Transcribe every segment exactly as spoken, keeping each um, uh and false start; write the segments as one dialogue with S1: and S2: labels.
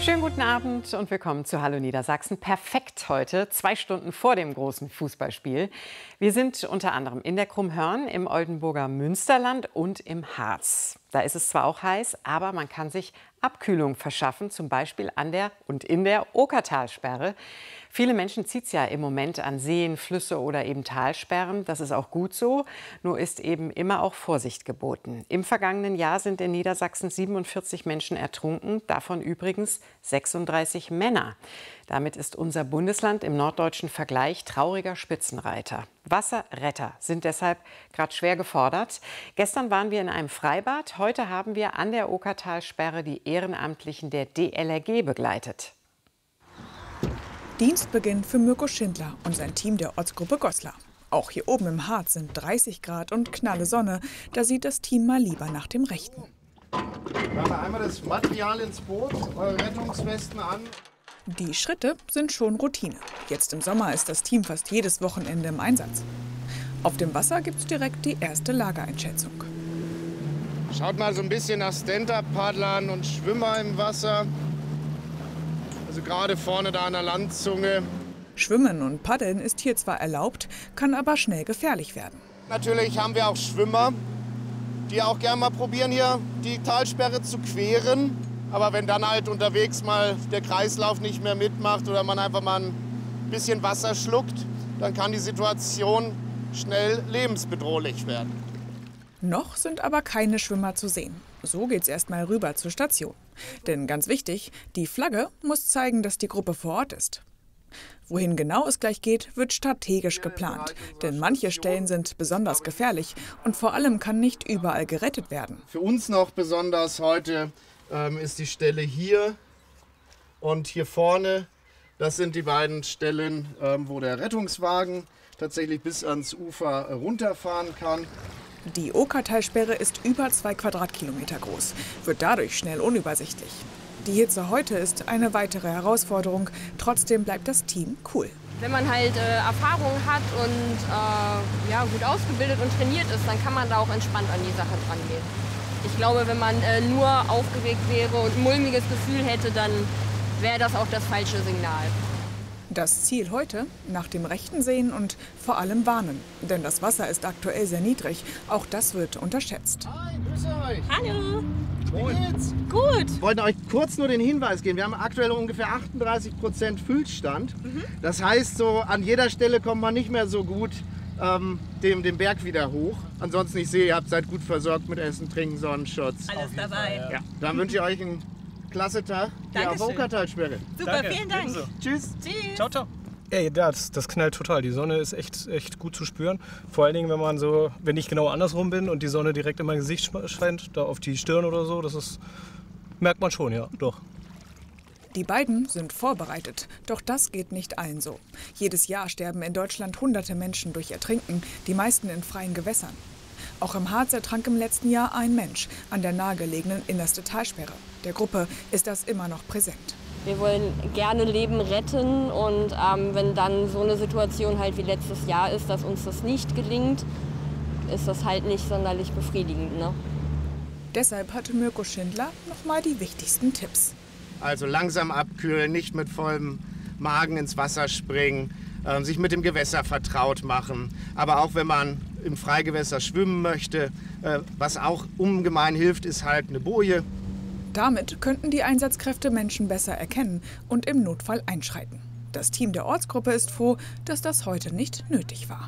S1: Schönen guten Abend und willkommen zu Hallo Niedersachsen. Perfekt heute, zwei Stunden vor dem großen Fußballspiel. Wir sind unter anderem in der Krummhörn, im Oldenburger Münsterland und im Harz. Da ist es zwar auch heiß, aber man kann sich Abkühlung verschaffen, zum Beispiel an der und in der Okertalsperre. Viele Menschen zieht es ja im Moment an Seen, Flüsse oder eben Talsperren. Das ist auch gut so, nur ist eben immer auch Vorsicht geboten. Im vergangenen Jahr sind in Niedersachsen siebenundvierzig Menschen ertrunken, davon übrigens sechsunddreißig Männer. Damit ist unser Bundesland im norddeutschen Vergleich trauriger Spitzenreiter. Wasserretter sind deshalb gerade schwer gefordert. Gestern waren wir in einem Freibad. Heute haben wir an der Okertalsperre die Ehrenamtlichen der D L R G begleitet.
S2: Dienstbeginn für Mirko Schindler und sein Team der Ortsgruppe Goslar. Auch hier oben im Harz sind dreißig Grad und knalle Sonne. Da sieht das Team mal lieber nach dem Rechten.
S3: Machen wir einmal das Material ins Boot, eure Rettungswesten an.
S2: Die Schritte sind schon Routine. Jetzt im Sommer ist das Team fast jedes Wochenende im Einsatz. Auf dem Wasser gibt es direkt die erste Lageeinschätzung.
S3: Schaut mal so ein bisschen nach Stand-Up-Paddlern und Schwimmer im Wasser. Also gerade vorne da an der Landzunge.
S2: Schwimmen und Paddeln ist hier zwar erlaubt, kann aber schnell gefährlich werden.
S3: Natürlich haben wir auch Schwimmer, die auch gerne mal probieren, hier die Talsperre zu queren. Aber wenn dann halt unterwegs mal der Kreislauf nicht mehr mitmacht oder man einfach mal ein bisschen Wasser schluckt, dann kann die Situation schnell lebensbedrohlich werden.
S2: Noch sind aber keine Schwimmer zu sehen. So geht's erst mal rüber zur Station. Denn ganz wichtig, die Flagge muss zeigen, dass die Gruppe vor Ort ist. Wohin genau es gleich geht, wird strategisch geplant. Denn manche Stellen sind besonders gefährlich und vor allem kann nicht überall gerettet werden.
S3: Für uns noch besonders heute ähm, ist die Stelle hier und hier vorne. Das sind die beiden Stellen, ähm, wo der Rettungswagen tatsächlich bis ans Ufer runterfahren kann.
S2: Die Okertalsperre ist über zwei Quadratkilometer groß, wird dadurch schnell unübersichtlich. Die Hitze heute ist eine weitere Herausforderung, trotzdem bleibt das Team cool.
S4: Wenn man halt äh, Erfahrung hat und äh, ja, gut ausgebildet und trainiert ist, dann kann man da auch entspannt an die Sache drangehen. Ich glaube, wenn man äh, nur aufgeregt wäre und ein mulmiges Gefühl hätte, dann wäre das auch das falsche Signal.
S2: Das Ziel heute, nach dem Rechten sehen und vor allem warnen. Denn das Wasser ist aktuell sehr niedrig. Auch das wird unterschätzt.
S3: Hi, grüße euch.
S4: Hallo.
S3: Wie geht's?
S4: Gut.
S3: Wir wollten euch kurz nur den Hinweis geben. Wir haben aktuell ungefähr achtunddreißig Prozent Füllstand. Mhm. Das heißt, so an jeder Stelle kommt man nicht mehr so gut ähm, dem, dem Berg wieder hoch. Ansonsten, ich sehe, ihr habt seid gut versorgt mit Essen, Trinken, Sonnenschutz.
S5: Alles dabei.
S3: Ja. Dann wünsche ich euch einen klasse Tag hier auf der Okertalsperre.
S5: Super, Danke. Vielen Dank. Ebenso.
S3: Tschüss.
S5: Tschüss. Ciao, ciao.
S6: Ey, das, das knallt total. Die Sonne ist echt, echt gut zu spüren. Vor allen Dingen, wenn man so, wenn ich genau andersrum bin und die Sonne direkt in mein Gesicht scheint, da auf die Stirn oder so, das ist, merkt man schon, ja, doch.
S2: Die beiden sind vorbereitet, doch das geht nicht allen so. Jedes Jahr sterben in Deutschland hunderte Menschen durch Ertrinken, die meisten in freien Gewässern. Auch im Harz ertrank im letzten Jahr ein Mensch an der nahegelegenen innerste Talsperre. Der Gruppe ist das immer noch präsent.
S4: Wir wollen gerne Leben retten und ähm, wenn dann so eine Situation halt wie letztes Jahr ist, dass uns das nicht gelingt, ist das halt nicht sonderlich befriedigend, ne?
S2: Deshalb hatte Mirko Schindler noch mal die wichtigsten Tipps.
S3: Also langsam abkühlen, nicht mit vollem Magen ins Wasser springen, äh, sich mit dem Gewässer vertraut machen. Aber auch wenn man im Freigewässer schwimmen möchte, äh, was auch ungemein hilft, ist halt eine Boje.
S2: Damit könnten die Einsatzkräfte Menschen besser erkennen und im Notfall einschreiten. Das Team der Ortsgruppe ist froh, dass das heute nicht nötig war.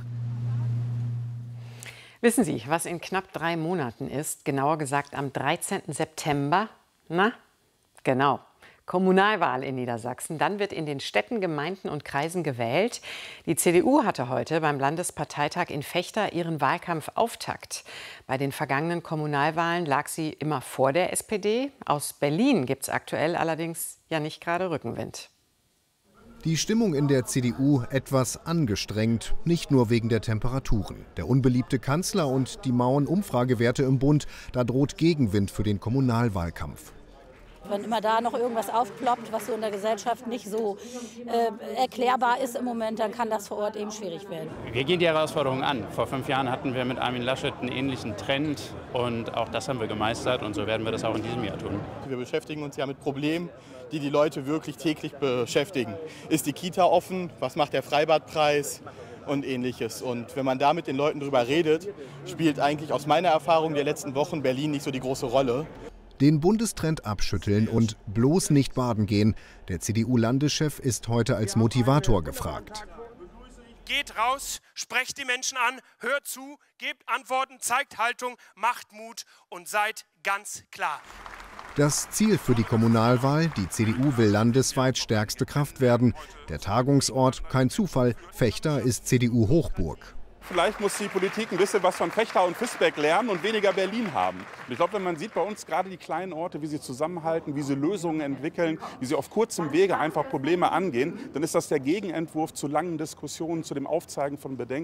S1: Wissen Sie, was in knapp drei Monaten ist? Genauer gesagt am dreizehnten September? Na, genau. Kommunalwahl in Niedersachsen. Dann wird in den Städten, Gemeinden und Kreisen gewählt. Die C D U hatte heute beim Landesparteitag in Vechta ihren Wahlkampfauftakt. Bei den vergangenen Kommunalwahlen lag sie immer vor der S P D. Aus Berlin gibt es aktuell allerdings ja nicht gerade Rückenwind.
S7: Die Stimmung in der C D U etwas angestrengt, nicht nur wegen der Temperaturen. Der unbeliebte Kanzler und die mauen Umfragewerte im Bund, da droht Gegenwind für den Kommunalwahlkampf.
S8: Wenn immer da noch irgendwas aufploppt, was so in der Gesellschaft nicht so äh, erklärbar ist im Moment, dann kann das vor Ort eben schwierig werden.
S9: Wir gehen die Herausforderung an. Vor fünf Jahren hatten wir mit Armin Laschet einen ähnlichen Trend und auch das haben wir gemeistert und so werden wir das auch in diesem Jahr tun.
S10: Wir beschäftigen uns ja mit Problemen, die die Leute wirklich täglich beschäftigen. Ist die Kita offen? Was macht der Freibadpreis? Und ähnliches. Und wenn man da mit den Leuten drüber redet, spielt eigentlich aus meiner Erfahrung der letzten Wochen Berlin nicht so die große Rolle.
S7: Den Bundestrend abschütteln und bloß nicht baden gehen. Der C D U-Landeschef ist heute als Motivator gefragt.
S11: Geht raus, sprecht die Menschen an, hört zu, gebt Antworten, zeigt Haltung, macht Mut und seid ganz klar.
S7: Das Ziel für die Kommunalwahl, die C D U will landesweit stärkste Kraft werden. Der Tagungsort, kein Zufall, Vechta ist C D U-Hochburg.
S12: Vielleicht muss die Politik ein bisschen was von Vechta und Visbeck lernen und weniger Berlin haben. Ich glaube, wenn man sieht bei uns gerade die kleinen Orte, wie sie zusammenhalten, wie sie Lösungen entwickeln, wie sie auf kurzem Wege einfach Probleme angehen, dann ist das der Gegenentwurf zu langen Diskussionen, zu dem Aufzeigen von Bedenken.